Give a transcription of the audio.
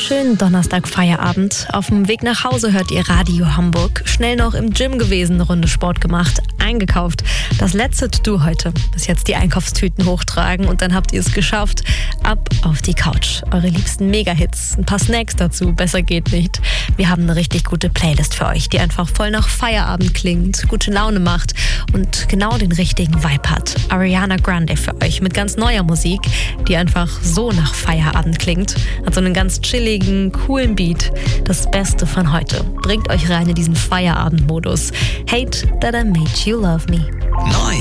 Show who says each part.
Speaker 1: Schönen Donnerstag-Feierabend. Auf dem Weg nach Hause hört ihr Radio Hamburg. Schnell noch im Gym gewesen, eine Runde Sport gemacht, eingekauft. Das letzte To-Do heute ist jetzt die Einkaufstüten hochtragen und dann habt ihr es geschafft. Ab auf die Couch. Eure liebsten Mega-Hits, ein paar Snacks dazu, besser geht nicht. Wir haben eine richtig gute Playlist für euch, die einfach voll nach Feierabend klingt, gute Laune macht und genau den richtigen Vibe hat. Ariana Grande für euch mit ganz neuer Musik, die einfach so nach Feierabend klingt. Hat so einen ganz chilligen, coolen Beat. Das Beste von heute. Bringt euch rein in diesen Feierabend-Modus. Hate that I made you love me.
Speaker 2: Neu